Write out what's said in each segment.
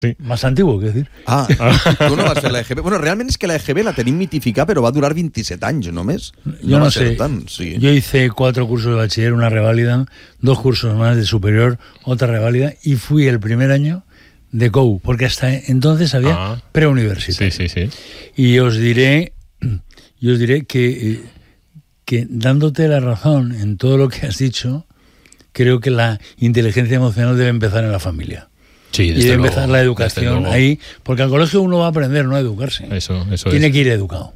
Sí. Más antiguo, quiero decir. Tu no vas fer la EGB. Bueno, realment és que la EGB la tenim mitificada, però va durar 27 anys només. Yo no va sé. ser tant, sí. Yo hice 4 cursos de bachiller, una reválida, 2 cursos más de superior, otra reválida, y fui el primer año de COU, porque hasta entonces había preuniversitario. Sí. Y os diré que dándote la razón en todo lo que has dicho, creo que la inteligencia emocional debe empezar en la familia. Sí, y debe empezar la educación ahí, porque al colegio uno va a aprender, no a educarse. Eso Tiene que ir educado.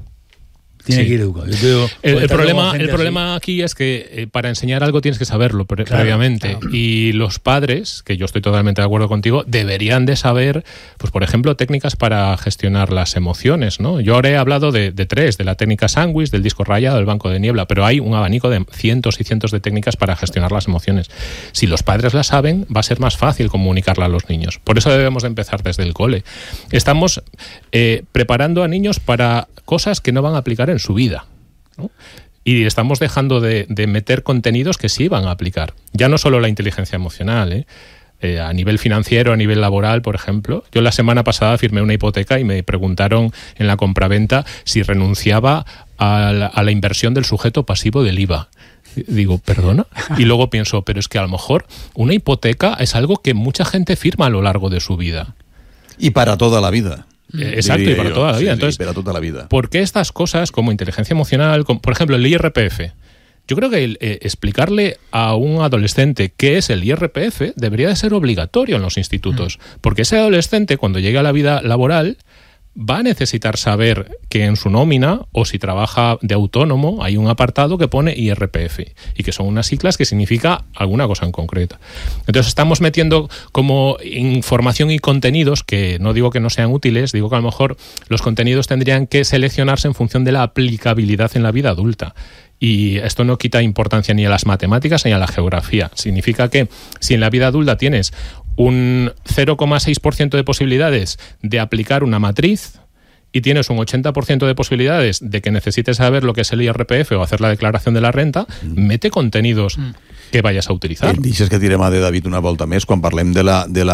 Yo te digo, el problema aquí es que para enseñar algo tienes que saberlo previamente. Claro. Y los padres, que yo estoy totalmente de acuerdo contigo, deberían de saber, pues por ejemplo, técnicas para gestionar las emociones, ¿no? Yo ahora he hablado de 3, de la técnica sándwich, del disco rayado, del banco de niebla, pero hay un abanico de cientos y cientos de técnicas para gestionar las emociones. Si los padres las saben, va a ser más fácil comunicarla a los niños. Por eso debemos de empezar desde el cole. Estamos preparando a niños para cosas que no van a aplicar en su vida, ¿no? Y estamos dejando de meter contenidos que sí van a aplicar. Ya no solo la inteligencia emocional, a nivel financiero, a nivel laboral, por ejemplo. Yo la semana pasada firmé una hipoteca y me preguntaron en la compraventa si renunciaba a la inversión del sujeto pasivo del IVA. Digo, ¿perdona? Y luego pienso, pero es que a lo mejor una hipoteca es algo que mucha gente firma a lo largo de su vida. Y para toda la vida. Exacto, y para toda la vida. Entonces, para toda la vida. ¿Por qué estas cosas como inteligencia emocional, por ejemplo, el IRPF? Yo creo que explicarle a un adolescente qué es el IRPF debería de ser obligatorio en los institutos, porque ese adolescente, cuando llegue a la vida laboral, va a necesitar saber que en su nómina, o si trabaja de autónomo, hay un apartado que pone IRPF, y que son unas siglas que significa alguna cosa en concreto. Entonces estamos metiendo como información y contenidos que no digo que no sean útiles, digo que a lo mejor los contenidos tendrían que seleccionarse en función de la aplicabilidad en la vida adulta. Y esto no quita importancia ni a las matemáticas ni a la geografía. Significa que si en la vida adulta tienes un 0,6% de posibilidades de aplicar una matriz y tienes un 80% de posibilidades de que necesites saber lo que es el IRPF o hacer la declaración de la renta, mete contenidos que vayas a utilizar. Deixes que tirem a de David una volta més quan parlem de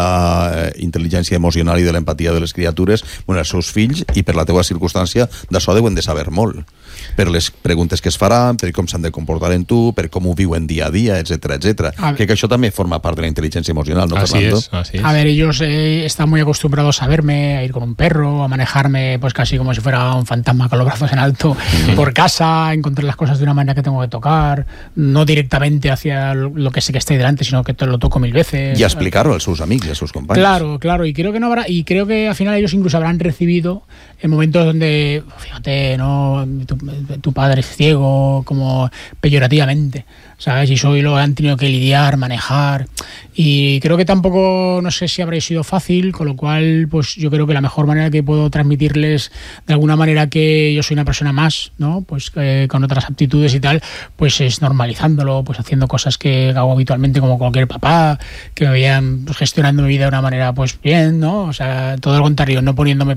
la intel·ligència emocional i de l'empatia de les criatures, bueno, els seus fills, i per la teua circumstància d'això deuen de saber molt, per les preguntes que es faran, per com s'han de comportar en tu, per com ho viuen dia a dia, etcétera, etcétera. Que això també forma part de la inteligencia emocional, ¿no, Fernando? Así es. A ver, ellos están muy acostumbrados a verme, a ir con un perro, a manejarme pues casi como si fuera un fantasma con los brazos en alto por casa, a encontrar las cosas de una manera que tengo que tocar, no directamente hacia lo que sé que esté delante, sino que lo toco 1000 veces. Y a explicarlo a sus amigos y a sus compañeros. Claro, y creo que no habrá, y creo que al final ellos incluso habrán recibido en momentos donde, fíjate, no, tu padre es ciego, como peyorativamente, ¿sabes? Y eso lo han tenido que lidiar, manejar, y creo que tampoco, no sé si habrá sido fácil, con lo cual, pues yo creo que la mejor manera que puedo transmitirles de alguna manera que yo soy una persona más, ¿no? Pues con otras aptitudes y tal, pues es normalizándolo, pues haciendo cosas que hago habitualmente como cualquier papá, que me vayan pues, gestionando mi vida de una manera pues bien, ¿no? O sea, todo lo contrario, no poniéndome...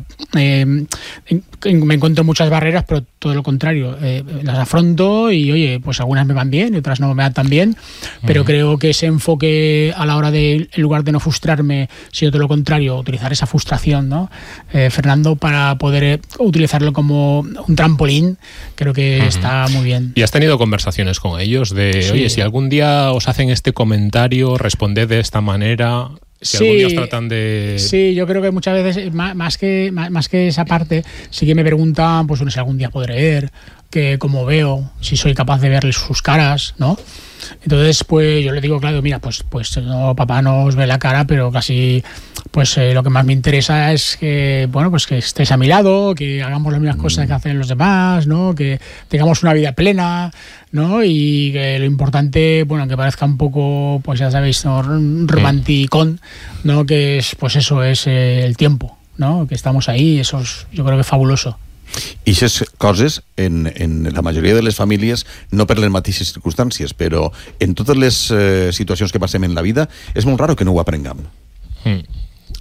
me encuentro muchas barreras, pero todo lo contrario, las afronto y, oye, pues algunas me van bien y otras no me van tan bien, pero creo que ese enfoque a la hora de, en lugar de no frustrarme, sino todo lo contrario, utilizar esa frustración, ¿no? Fernando, para poder utilizarlo como un trampolín, creo que está muy bien. ¿Y has tenido conversaciones con ellos de, oye, si algún día os hacen este comentario, responded de esta manera... Si algún día os tratan de... Sí, yo creo que muchas veces, más que esa parte, sí que me preguntan, pues no sé, algún día podré ver, que cómo veo, si soy capaz de verles sus caras, ¿no? Entonces, pues yo le digo, claro, mira, pues no, papá no os ve la cara, pero casi, pues lo que más me interesa es que, bueno, pues que estéis a mi lado, que hagamos las mismas cosas que hacen los demás, ¿no? Que tengamos una vida plena, ¿no? Y que lo importante, bueno, que parezca un poco, pues ya sabéis, ¿no? Romanticón, ¿no? Que es, pues eso, es el tiempo, ¿no? Que estamos ahí, eso es, yo creo que es fabuloso. I aquestes coses, en la majoria de les famílies, no per les mateixes circumstàncies, però en totes les situacions que passem en la vida, és molt raro que no ho aprenguem.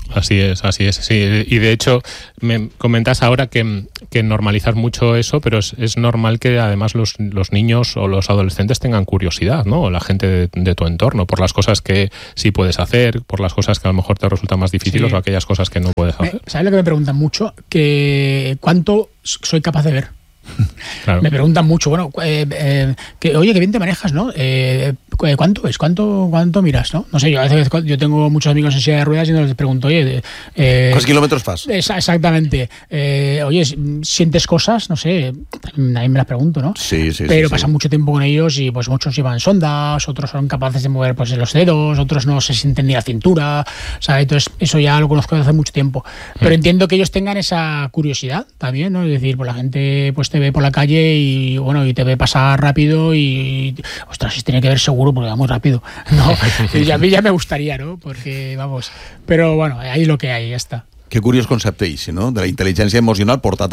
Así es, sí. Y de hecho, me comentas ahora que normalizas mucho eso, pero es normal que además los niños o los adolescentes tengan curiosidad, ¿no? O la gente de tu entorno, por las cosas que sí puedes hacer, por las cosas que a lo mejor te resultan más difíciles o aquellas cosas que no puedes hacer. ¿Sabes lo que me preguntan mucho? Que ¿cuánto soy capaz de ver? Claro. Me preguntan mucho, bueno, oye, que bien te manejas, ¿no? ¿Cuánto ves? ¿Cuánto miras, no? No sé, yo a veces tengo muchos amigos en silla de ruedas y les pregunto, oye... ¿Cuántos kilómetros fas? Exactamente. Oye, ¿sientes cosas? No sé, nadie me las pregunto, ¿no? Sí. Pero pasan mucho tiempo con ellos y pues muchos llevan sondas, otros son capaces de mover pues los dedos, otros no se sienten ni la cintura, ¿sabes? Entonces eso ya lo conozco desde hace mucho tiempo. Pero entiendo que ellos tengan esa curiosidad también, ¿no? Es decir, pues la gente pues te ve por la calle y bueno, y te ve pasar rápido y ostras, tiene que ver seguro porque va muy rápido, ¿no? Y a mí ya me gustaría, ¿no? Porque vamos, pero bueno, ahí es lo que hay, ya está. Qué curiós concepte ici, no? De la intel·ligència emocional portat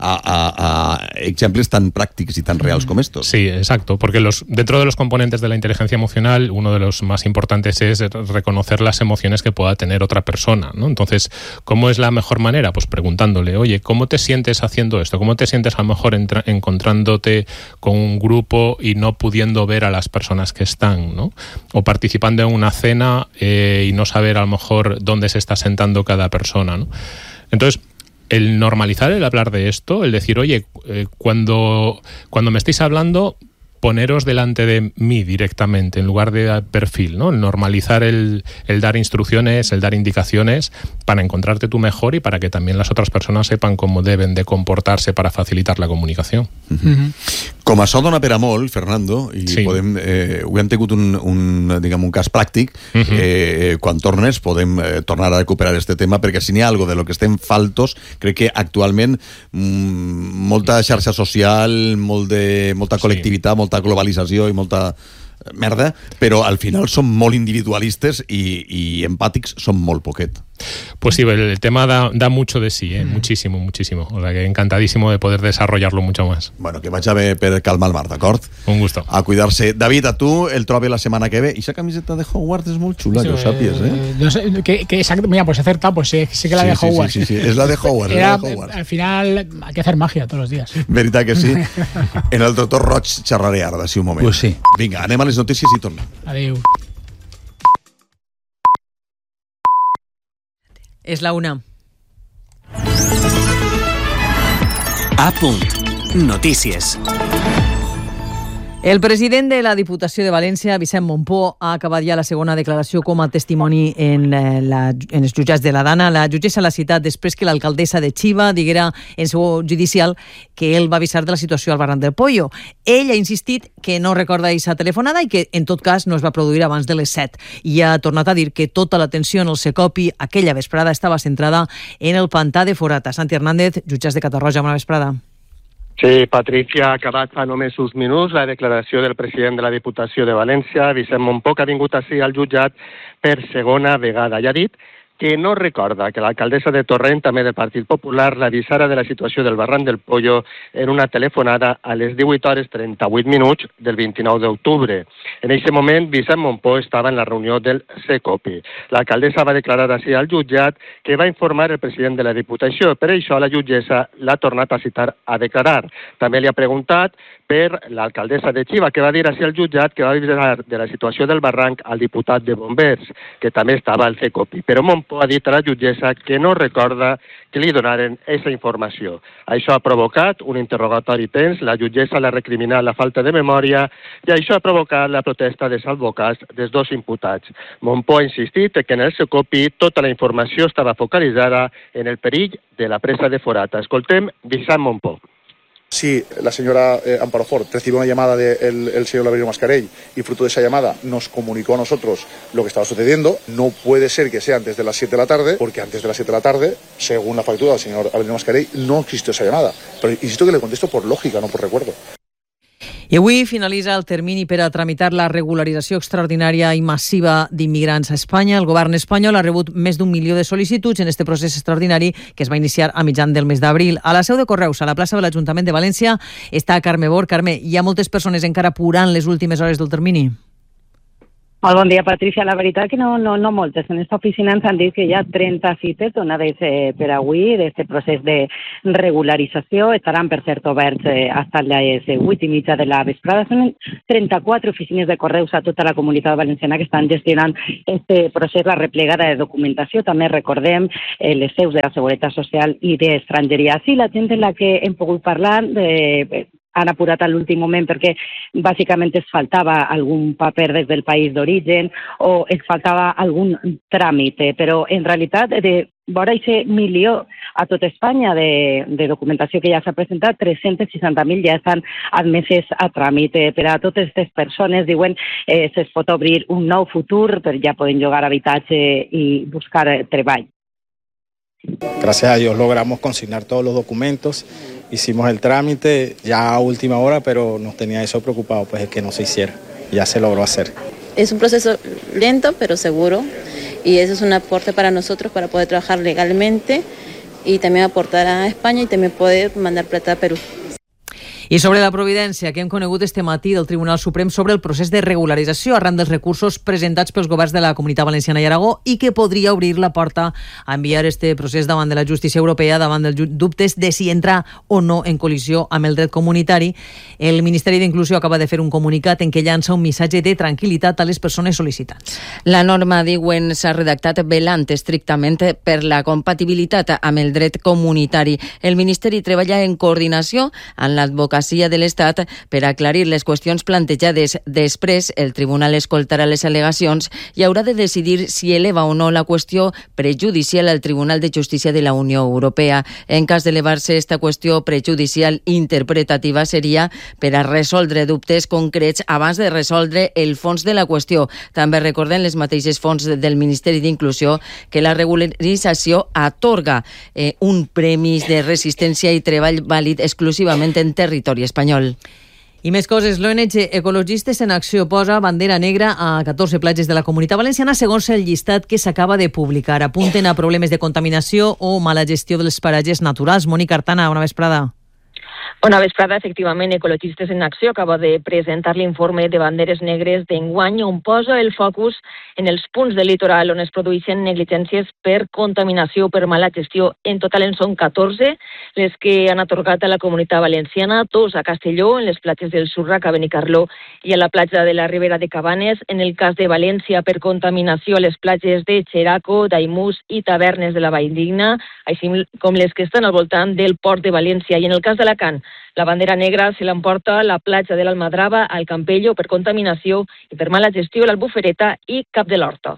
a ejemplos tan prácticos y tan reales como estos. Sí, exacto, porque dentro de los componentes de la inteligencia emocional, uno de los más importantes es reconocer las emociones que pueda tener otra persona, ¿no? Entonces, ¿cómo es la mejor manera? Pues preguntándole, oye, ¿cómo te sientes haciendo esto? ¿Cómo te sientes a lo mejor encontrándote con un grupo y no pudiendo ver a las personas que están, ¿no? O participando en una cena y no saber a lo mejor dónde se está sentando cada persona, ¿no? Entonces, el normalizar el hablar de esto, el decir, oye, cuando me estéis hablando, poneros delante de mí directamente, en lugar de perfil, ¿no? El normalizar el dar instrucciones, el dar indicaciones para encontrarte tú mejor y para que también las otras personas sepan cómo deben de comportarse para facilitar la comunicación. Com això dona per a molt, Fernando, i podem, ho hem tingut un cas pràctic, quan tornes podem tornar a recuperar este tema, perquè si n'hi ha algo de lo que estem faltos, crec que actualment molta xarxa social, molta col·lectivitat, molta globalització i molta merda, però al final som molt individualistes i empàtics som molt poquet. Pues sí, el tema da mucho de sí, muchísimo. O sea que encantadísimo de poder desarrollarlo mucho más. Bueno, que vaig a ver per calmar el mar, d'acord? Un gusto. A cuidar-se. David, a tu el trobe la setmana que ve. I esa camiseta de Hogwarts és molt xula, que ho sàpies, No sé, mira, pues he acertado, pues sé que la de Hogwarts. Sí, és la de Hogwarts. Al final hay que hacer magia todos los días. Veritat que sí. En el doctor Roig xerraré ara, d'ací un moment. Pues sí. Vinga, anem a les notícies i tornem. Adéu. És la una. A punt. Notícies. El president de la Diputació de València, Vicent Mompó, ha acabat ja la segona declaració com a testimoni en els jutjats de la Dana. La jutgessa l'ha citat després que l'alcaldessa de Xiva diguera en seu judicial que ell va avisar de la situació al barranc del Pollo. Ell ha insistit que no recorda aquesta telefonada i que, en tot cas, no es va produir abans de les 7. I ha tornat a dir que tota l'atenció en el Secopi aquella vesprada estava centrada en el pantà de Forata. Santi Hernández, jutjats de Catarroja, bona vesprada. Sí, Patricia, ha acabat fa només uns minuts la declaració del president de la Diputació de València, Vicent Mompó, que ha vingut ací al jutjat per segona vegada. I ha dit que no recorda que l'alcaldessa de Torrent, també del Partit Popular, l'avisara de la situació del barranc del Pollo en una telefonada a les 18h38 del 29 d'octubre. En aquest moment, Vicent Mompó estava en la reunió del Secopi. L'alcaldessa va declarar així al jutjat que va informar el president de la Diputació. Per això la jutgessa l'ha tornat a citar a declarar. També li ha preguntat per l'alcaldessa de Xiva, que va dir així al jutjat que va avisar de la situació del barranc al diputat de Bombers, que també estava al Secopi. Però Mompó ha dit a la jutgessa que no recorda que li donaren aquesta informació. Això ha provocat un interrogatori tens, la jutgessa l'ha recriminat la falta de memòria i això ha provocat la protesta dels advocats dels dos imputats. Mompó ha insistit que en el Secopi tota la informació estava focalitzada en el perill de la presa de Forata. Escoltem Vicent Mompó. Si la señora Amparo Fort recibió una llamada del señor Laveriano Mascarell y fruto de esa llamada nos comunicó a nosotros lo que estaba sucediendo, no puede ser que sea antes de las 7 de la tarde, porque antes de las 7 de la tarde, según la factura del señor Laveriano Mascarell, no existió esa llamada. Pero insisto que le contesto por lógica, no por recuerdo. I avui finalitza el termini per a tramitar la regularització extraordinària i massiva d'immigrants a Espanya. El govern espanyol ha rebut més d'1 milió de sol·licituds en este procés extraordinari que es va iniciar a mitjan del mes d'abril. A la seu de Correus, a la plaça de l'Ajuntament de València, està Carme Bor. Carme, hi ha moltes persones encara apurant les últimes hores del termini? Molt bon dia, Patricia. La veritat que no moltes. En aquesta oficina ens han dit que hi ha 30 cites donades per avui d'aquest procés de regularització. Estaran, per cert, oberts fins a les 8:30 de la vesprada. Són 34 oficines de correus a tota la Comunitat Valenciana que estan gestionant aquest procés, la replegada de documentació. També recordem les seus de la Seguretat Social i d'Estrangeria. Sí, la gent en la que hem pogut parlar han apurat a l'últim moment perquè bàsicament es faltava algun paper des del país d'origen o es faltava algun tràmit, però en realitat de vora aquest milió a tot Espanya de documentació que ja s'ha presentat, 360.000 ja estan admeses a tràmit. Per a totes aquestes persones, diuen, se'ls pot obrir un nou futur, però ja poden llogar habitatge i buscar treball. Gracias a Dios logramos consignar todos los documentos, hicimos el trámite ya a última hora, pero nos tenía eso preocupado, pues el que no se hiciera. Ya se logró hacer. Es un proceso lento pero seguro y eso es un aporte para nosotros para poder trabajar legalmente y también aportar a España y también poder mandar plata a Perú. I sobre la providència que hem conegut este matí del Tribunal Suprem sobre el procés de regularització arran dels recursos presentats pels governs de la Comunitat Valenciana i Aragó i que podria obrir la porta a enviar este procés davant de la justícia europea davant dels dubtes de si entra o no en col·lisió amb el dret comunitari. El Ministeri d'Inclusió acaba de fer un comunicat en què llança un missatge de tranquil·litat a les persones sol·licitants. La norma, diuen, s'ha redactat velant estrictament per la compatibilitat amb el dret comunitari. El Ministeri treballa en coordinació amb l'advocacia de l'Estat per aclarir les qüestions plantejades. Després, el Tribunal escoltarà les al·legacions i haurà de decidir si eleva o no la qüestió prejudicial al Tribunal de Justícia de la Unió Europea. En cas d'elevar-se esta qüestió prejudicial interpretativa seria per a resoldre dubtes concrets abans de resoldre el fons de la qüestió. També recorden les mateixes fonts del Ministeri d'Inclusió que la regularització atorga un permís de resistència i treball vàlid exclusivament en territori espanyol. I més coses, l'ONG Ecologistes en Acció posa bandera negra a 14 platges de la Comunitat Valenciana segons el llistat que s'acaba de publicar. Apunten a problemes de contaminació o mala gestió dels paratges naturals. Mònica Artana, bona vesprada. Bona vesprada. Efectivament, Ecologistes en Acció acaba de presentar l'informe de banderes negres d'enguany on posa el focus en els punts del litoral on es produeixen negligències per contaminació o per mala gestió. En total en són 14 les que han atorgat a la Comunitat Valenciana, 2 a Castelló, en les platges del Surrac, a Benicarló i a la platja de la Ribera de Cabanes. En el cas de València, per contaminació a les platges de Xeraco, Daimús i Tavernes de la Valldigna, així com les que estan al voltant del Port de València. I en el cas d'Alacant, la bandera negra se l'emporta la platja de l'Almadrava, al Campello, per contaminació i per mala gestió, l'Albufereta i Cap de l'Horta.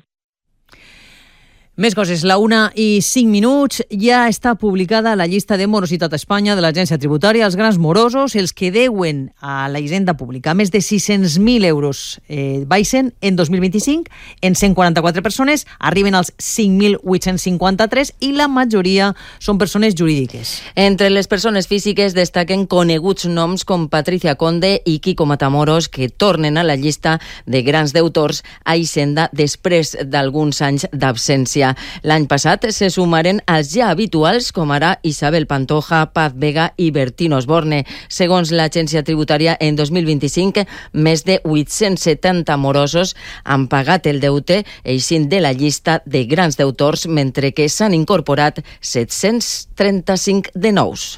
Més coses, la 1:05, ja està publicada la llista de morositat a Espanya de l'Agència Tributària. Els grans morosos, els que deuen a la hisenda pública més de 600.000 euros, baixen en 2025 en 144 persones, arriben als 5.853 i la majoria són persones jurídiques. Entre les persones físiques destaquen coneguts noms com Patricia Conde i Quico Matamoros, que tornen a la llista de grans deutors a Hisenda després d'alguns anys d'absència. L'any passat se sumaren als ja habituals, com ara Isabel Pantoja, Paz Vega i Bertín Osborne. Segons l'Agència Tributària, en 2025, més de 870 morosos han pagat el deute, eixint de la llista de grans deutors, mentre que s'han incorporat 735 de nous.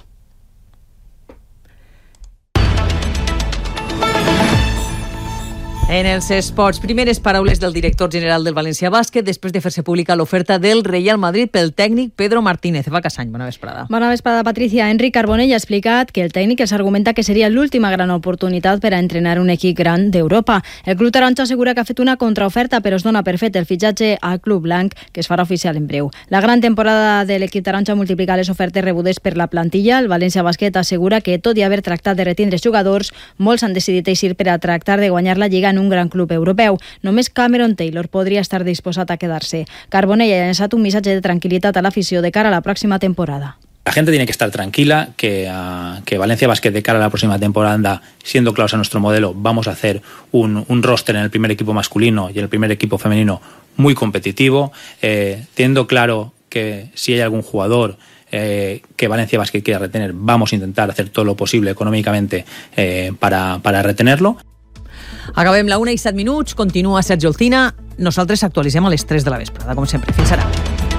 En els esports, primeres paraules del director general del València Bàsquet després de fer-se pública l'oferta del Real Madrid pel tècnic Pedro Martínez. Eva Casany, bona vesprada. Bona vesprada, Patricia. Enric Carbonell ha explicat que el tècnic els argumenta que seria l'última gran oportunitat per a entrenar un equip gran d'Europa. El club taronja assegura que ha fet una contraoferta, però es dona per fet el fitxatge al club blanc, que es farà oficial en breu. La gran temporada de l'equip taronja multiplica les ofertes rebudes per la plantilla. El València Bàsquet assegura que, tot i haver tractat de retindre jugadors, molts han decidit eixir per a tractar de guanyar la Lliga en un gran club europeu. Només Cameron Taylor podria estar disposat a quedar-se. Carbonell ha llançat un missatge de tranquil·litat a l'afició de cara a la pròxima temporada. La gente tiene que estar tranquila, que Valencia Basket de cara a la próxima temporada, siendo claros a nuestro modelo, vamos a hacer un roster en el primer equipo masculino y en el primer equipo femenino muy competitivo, teniendo claro que si hay algún jugador que Valencia Basket quiera retener, vamos a intentar hacer todo lo posible económicamente para retenerlo. Acabem la 1:07, continua Sergi Olcina. Nosaltres actualitzem a les 3 de la vesprada, com sempre. Fins ara.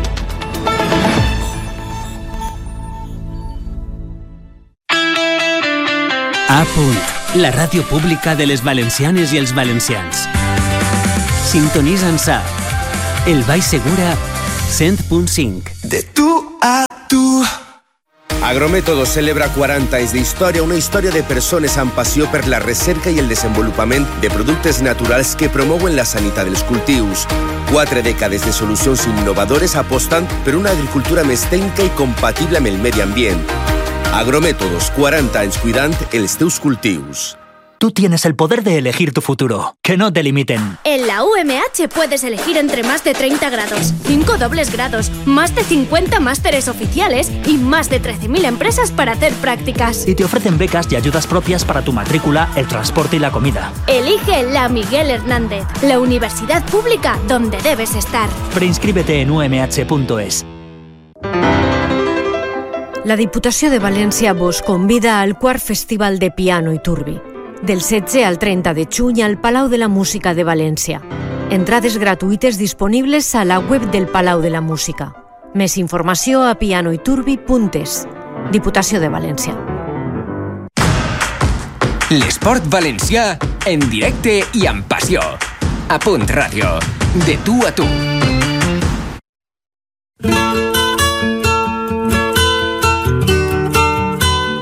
A punt, la ràdio pública de les valencianes i els valencians. Sintonitza'ns a El Baix Segura 100.5. De tu a tu. Agrométodos celebra 40 anys d'història, una història de persones amb passió per la recerca i el desenvolupament de productes naturals que promouen la sanitat dels cultius. 4 dècades de solucions innovadores apostant per una agricultura més tècnica i compatible amb el medi ambient. Agrométodos, 40 anys cuidant els teus cultius. Tú tienes el poder de elegir tu futuro, que no te limiten. En la UMH puedes elegir entre más de 30 grados, 5 dobles grados, más de 50 másteres oficiales y más de 13.000 empresas para hacer prácticas. Y te ofrecen becas y ayudas propias para tu matrícula, el transporte y la comida. Elige la Miguel Hernández, la universidad pública donde debes estar. Preinscríbete en umh.es. La Diputació de València vos convida al quart Festival de Piano i Turbi. Del 16 al 30 de juny al Palau de la Música de València. Entrades gratuïtes disponibles a la web del Palau de la Música. Més informació a pianoiturbi.es. Diputació de València. L'esport valencià en directe i amb passió. A Punt Ràdio. De tu a tu.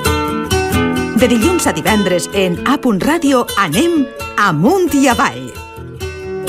De dilluns a divendres en A Punt Ràdio anem amunt i avall.